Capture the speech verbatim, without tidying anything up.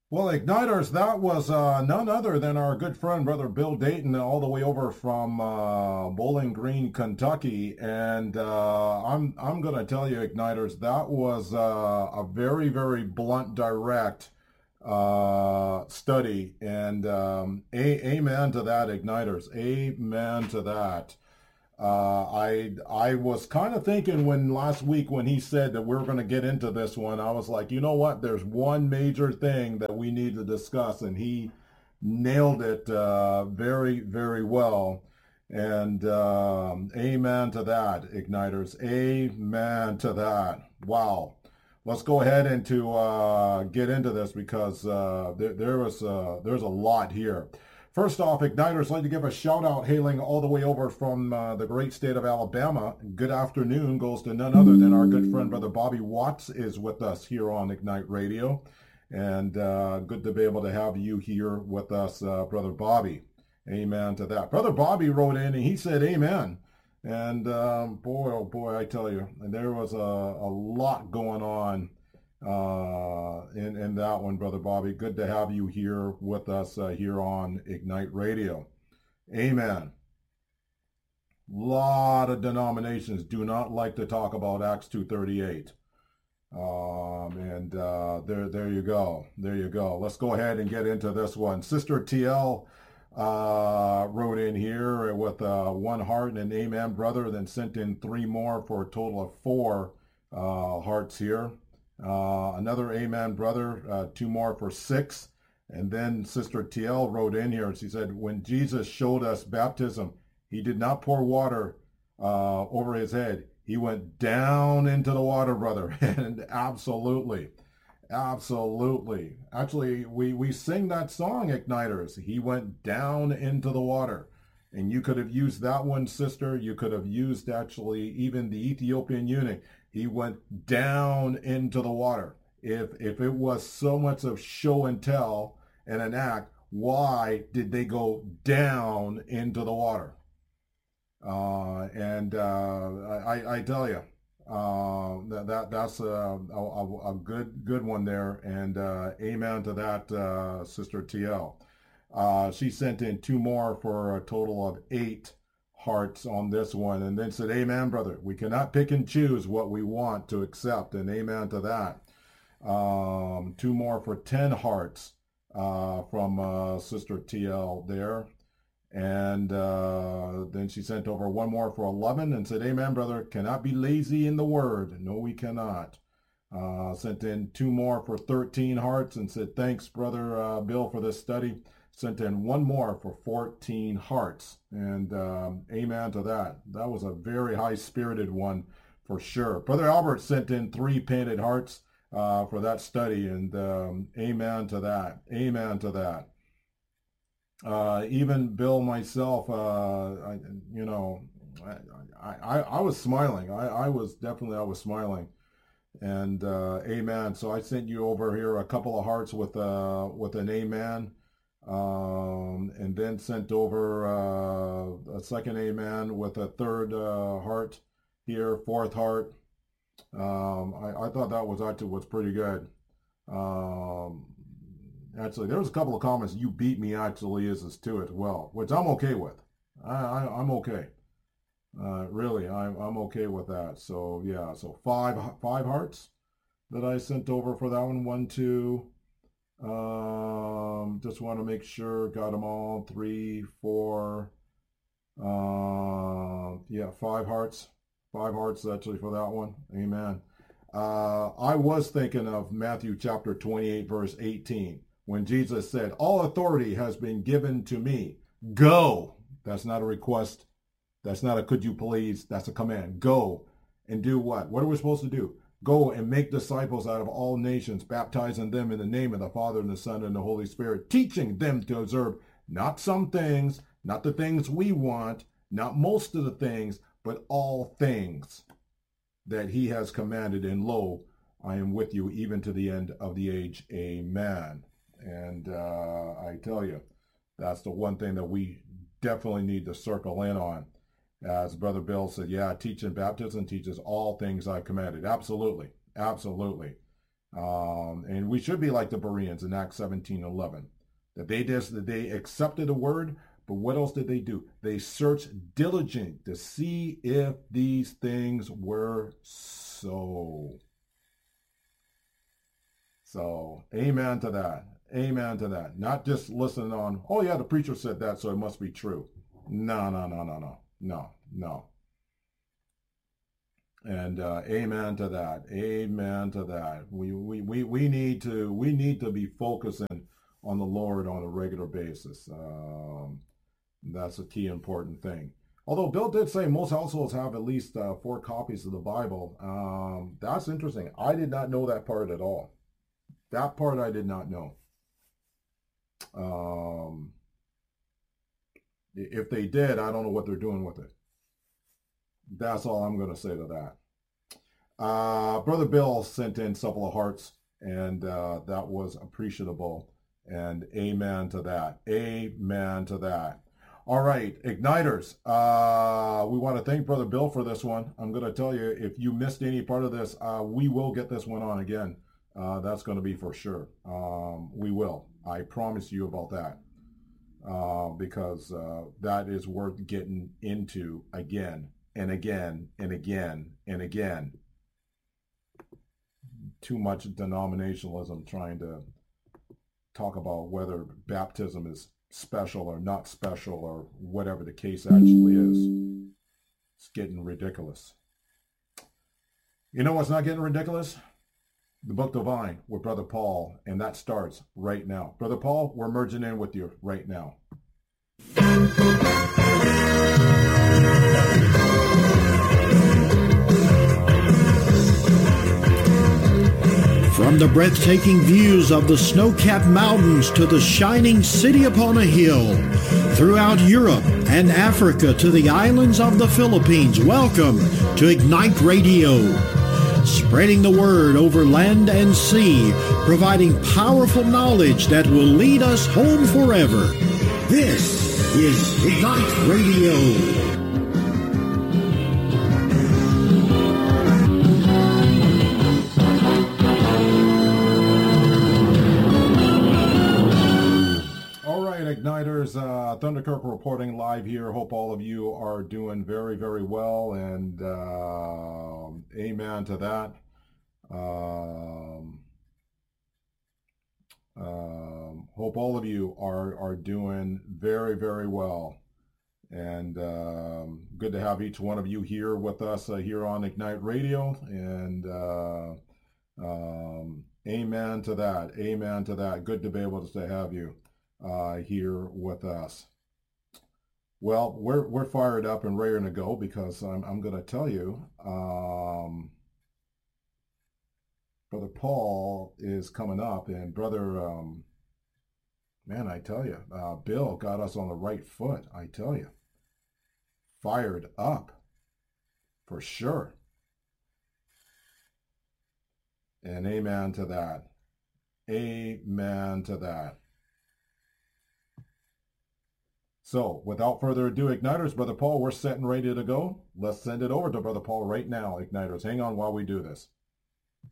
Well, Igniters, that was uh, none other than our good friend, Brother Bill Dayton, all the way over from uh, Bowling Green, Kentucky. And uh, I'm I'm going to tell you, Igniters, that was uh, a very, very blunt, direct uh, study. And um, a amen to that, Igniters. Amen to that. Uh, I I was kind of thinking when last week when he said that we are going to get into this one, I was like, you know what? There's one major thing that we need to discuss, and he nailed it uh, very very well. And um, amen to that, igniters. Amen to that. Wow. Let's go ahead and to uh, get into this because uh, there there was uh, there's a lot here. First off, Igniters, I'd like to give a shout out hailing all the way over from uh, the great state of Alabama. Good afternoon goes to none other than our good friend, Brother Bobby Watts, is with us here on Ignite Radio. And uh, good to be able to have you here with us, uh, Brother Bobby. Amen to that. Brother Bobby wrote in and he said, Amen. And um, boy, oh boy, I tell you, there was a, a lot going on uh, in, in that one, Brother Bobby. Good to have you here with us uh, here on Ignite Radio. Amen. Lot of denominations do not like to talk about Acts two thirty-eight. Um, and uh, there, there you go. There you go. Let's go ahead and get into this one. Sister T L uh, wrote in here with uh, one heart and an amen, brother, then sent in three more for a total of four uh, hearts here. Uh, another amen, brother, uh, two more for six. And then Sister T L wrote in here and she said, when Jesus showed us baptism, he did not pour water uh, over his head. He went down into the water, brother. And absolutely, absolutely. Actually, we, we sing that song, Igniters. He went down into the water. And you could have used that one, sister. You could have used actually even the Ethiopian eunuch. He went down into the water. If if it was so much of show and tell and an act, why did they go down into the water? Uh, and uh, I, I tell you, uh, that, that that's a, a, a good good one there. And uh, amen to that, uh, Sister T L. Uh, she sent in two more for a total of eight hearts on this one, and then said, amen, brother. We cannot pick and choose what we want to accept, and amen to that. Um, two more for ten hearts uh, from uh, Sister T L there. And uh, then she sent over one more for eleven and said, amen, brother. Cannot be lazy in the word. No, we cannot. Uh, sent in two more for thirteen hearts and said, thanks, brother uh, Bill, for this study. Sent in one more for fourteen hearts. And um, amen to that. That was a very high-spirited one for sure. Brother Albert sent in three painted hearts uh, for that study. And um, amen to that. Amen to that. Uh, even Bill, myself, uh, I, you know, I, I, I was smiling. I, I was definitely, I was smiling. And uh, amen. So I sent you over here a couple of hearts with uh, with an amen. Um, and then sent over uh, a second amen with a third uh, heart here, fourth heart. Um, I, I thought that was actually was pretty good. Um, actually, there was a couple of comments. You beat me actually is as to it well, which I'm okay with. I, I I'm okay. Uh, really, I'm I'm okay with that. So yeah, so five five hearts that I sent over for that one. One, two. Um, just want to make sure got them all. Three, four. Uh, yeah, five hearts. Five hearts actually for that one. Amen. Uh, I was thinking of Matthew chapter twenty-eight, verse eighteen, when Jesus said, all authority has been given to me. Go. That's not a request. That's not a could you please. That's a command. Go and do what? What are we supposed to do? Go and make disciples out of all nations, baptizing them in the name of the Father and the Son and the Holy Spirit, teaching them to observe not some things, not the things we want, not most of the things, but all things that he has commanded. And lo, I am with you even to the end of the age. Amen. And uh, I tell you, that's the one thing that we definitely need to circle in on. As Brother Bill said, yeah, teaching baptism teaches all things I've commanded. Absolutely. Absolutely. Um, and we should be like the Bereans in Acts seventeen eleven. That they just that they accepted the word, but what else did they do? They searched diligent to see if these things were so. So, amen to that. Amen to that. Not just listening on, oh yeah, the preacher said that, so it must be true. No, no, no, no, no, no, no. And uh, amen to that. Amen to that. We, we we we need to we need to be focusing on the Lord on a regular basis. Um, that's a key important thing. Although Bill did say most households have at least uh, four copies of the Bible. Um, that's interesting. I did not know that part at all. That part I did not know. Um, if they did, I don't know what they're doing with it. That's all I'm going to say to that. Uh, Brother Bill sent in a couple of hearts, and uh, that was appreciable. And amen to that. Amen to that. All right, Igniters. Uh, we want to thank Brother Bill for this one. I'm going to tell you, if you missed any part of this, uh, we will get this one on again. Uh, that's going to be for sure. Um, we will. I promise you about that. Uh, because uh, that is worth getting into again and again and again and again. Too much denominationalism trying to talk about whether baptism is special or not special or whatever the case actually is. It's getting ridiculous. You know what's not getting ridiculous? The Book Divine with Brother Paul, and that starts right now. Brother Paul, we're merging in with you right now. From the breathtaking views of the snow-capped mountains to the shining city upon a hill, throughout Europe and Africa to the islands of the Philippines, welcome to Ignite Radio. Spreading the word over land and sea, providing powerful knowledge that will lead us home forever. This is Ignite Radio. Igniters, uh, Thunderkirk reporting live here. Hope all of you are doing very, very well, and uh, amen to that. Um, um, hope all of you are are doing very, very well, and um, good to have each one of you here with us uh, here on Ignite Radio, and uh, um, amen to that. Amen to that. Good to be able to have you uh here with us. Well, we're we're fired up and raring to go because I'm I'm gonna tell you, um Brother Paul is coming up, and brother um man, I tell you, uh Bill got us on the right foot. I tell you, fired up for sure. And amen to that. Amen to that. So, without further ado, Igniters, Brother Paul, we're set and ready to go. Let's send it over to Brother Paul right now, Igniters. Hang on while we do this.